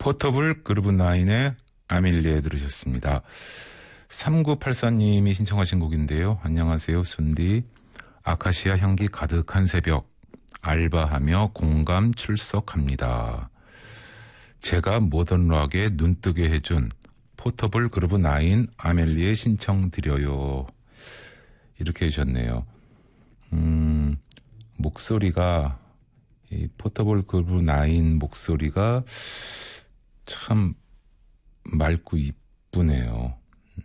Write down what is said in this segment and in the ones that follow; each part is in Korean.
포터블 그루브9의 아밀리에 들으셨습니다. 3984님이 신청하신 곡인데요. 안녕하세요, 순디. 아카시아 향기 가득한 새벽, 알바하며 공감 출석합니다. 제가 모던락에 눈뜨게 해준 포터블 그루브9 아멜리에 신청드려요. 이렇게 해주셨네요. 목소리가, 이 포터블 그루브9 목소리가 참 맑고 이쁘네요.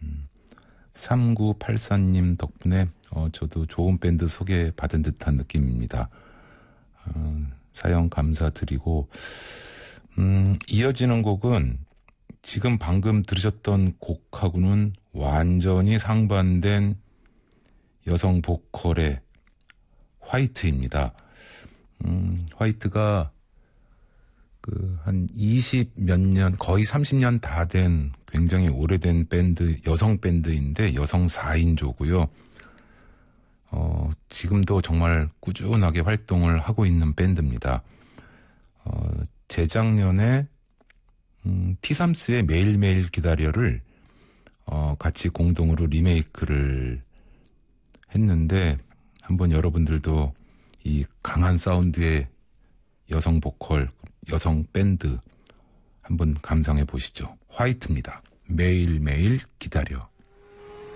3984님 덕분에 저도 좋은 밴드 소개받은 듯한 느낌입니다. 사연 감사드리고, 이어지는 곡은 지금 방금 들으셨던 곡하고는 완전히 상반된 여성 보컬의 화이트입니다. 화이트가 한 20 몇 년, 거의 30년 다 된 굉장히 오래된 밴드, 여성 밴드인데 여성 4인조고요. 지금도 정말 꾸준하게 활동을 하고 있는 밴드입니다. 재작년에 티삼스의 매일매일 기다려를 같이 공동으로 리메이크를 했는데 한번 여러분들도 이 강한 사운드의 여성 보컬, 여성 밴드 한번 감상해 보시죠. 화이트입니다. 매일매일 기다려.